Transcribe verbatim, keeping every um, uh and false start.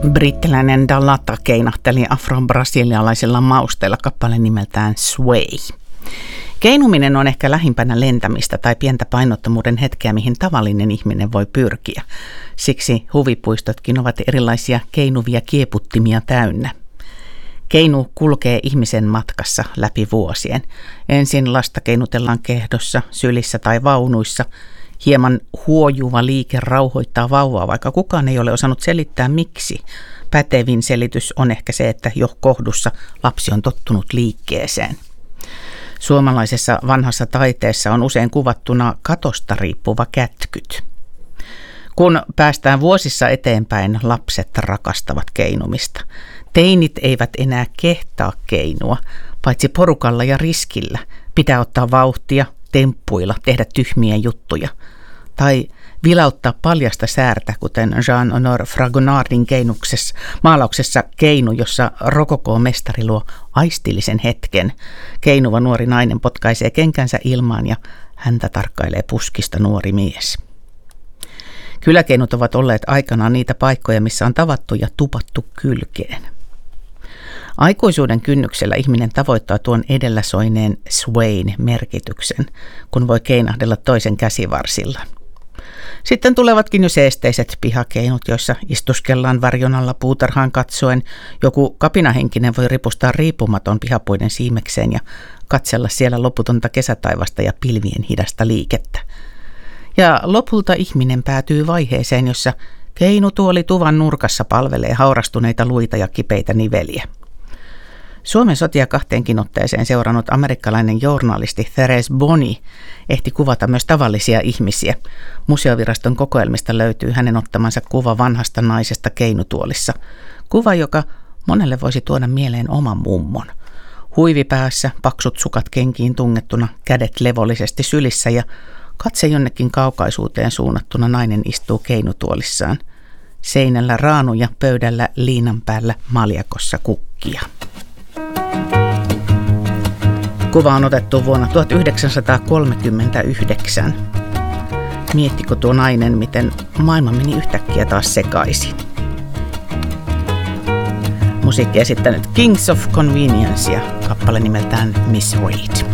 Brittiläinen Dalata keinahteli afro-brasilialaisella mausteella kappale nimeltään Sway. Keinuminen on ehkä lähimpänä lentämistä tai pientä painottomuuden hetkeä, mihin tavallinen ihminen voi pyrkiä. Siksi huvipuistotkin ovat erilaisia keinuvia kieputtimia täynnä. Keinu kulkee ihmisen matkassa läpi vuosien. Ensin lasta keinutellaan kehdossa, sylissä tai vaunuissa. Hieman huojuva liike rauhoittaa vauvaa, vaikka kukaan ei ole osannut selittää miksi. Pätevin selitys on ehkä se, että jo kohdussa lapsi on tottunut liikkeeseen. Suomalaisessa vanhassa taiteessa on usein kuvattuna katosta riippuva kätkyt. Kun päästään vuosissa eteenpäin, lapset rakastavat keinumista. Teinit eivät enää kehtaa keinua, paitsi porukalla ja riskillä. Pitää ottaa vauhtia, temppuilla, tehdä tyhmiä juttuja. Tai vilauttaa paljasta säärtä, kuten Jean-Honoré Fragonardin keinuksessa, maalauksessa Keinu, jossa rokoko-mestari luo aistillisen hetken. Keinuva nuori nainen potkaisee kenkänsä ilmaan ja häntä tarkkailee puskista nuori mies. Kyläkeinut ovat olleet aikanaan niitä paikkoja, missä on tavattu ja tupattu kylkeen. Aikuisuuden kynnyksellä ihminen tavoittaa tuon edellä soineen swayn merkityksen, kun voi keinahdella toisen käsivarsilla. Sitten tulevatkin jo seesteiset pihakeinut, joissa istuskellaan varjon alla puutarhaan katsoen. Joku kapinahenkinen voi ripustaa riippumaton pihapuiden siimekseen ja katsella siellä loputonta kesätaivasta ja pilvien hidasta liikettä. Ja lopulta ihminen päätyy vaiheeseen, jossa keinutuoli tuvan nurkassa palvelee haurastuneita luita ja kipeitä niveliä. Suomen sotia kahteenkin otteeseen seurannut amerikkalainen journalisti Therese Boni ehti kuvata myös tavallisia ihmisiä. Museoviraston kokoelmista löytyy hänen ottamansa kuva vanhasta naisesta keinutuolissa. Kuva, joka monelle voisi tuoda mieleen oman mummon. Huivi päässä, paksut sukat kenkiin tungettuna, kädet levollisesti sylissä ja katse jonnekin kaukaisuuteen suunnattuna nainen istuu keinutuolissaan. Seinällä raanuja, pöydällä liinan päällä maljakossa kukkia. Kuva on otettu vuonna tuhatyhdeksänsataakolmekymmentäyhdeksän. Miettikö tuo nainen, miten maailma meni yhtäkkiä taas sekaisin? Musiikki esittänyt Kings of Convenience ja kappale nimeltään Miss Reed.